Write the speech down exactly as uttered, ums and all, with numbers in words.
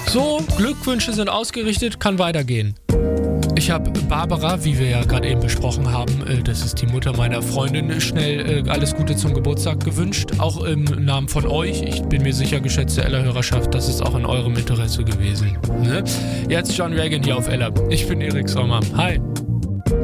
So, Glückwünsche sind ausgerichtet, kann weitergehen. Ich habe Barbara, wie wir ja gerade eben besprochen haben, äh, das ist die Mutter meiner Freundin, schnell äh, alles Gute zum Geburtstag gewünscht. Auch im Namen von euch. Ich bin mir sicher, geschätzte Ella-Hörerschaft, das ist auch in eurem Interesse gewesen. Ne? Jetzt John Reagan hier auf Ella. Ich bin Erik Sommer. Hi.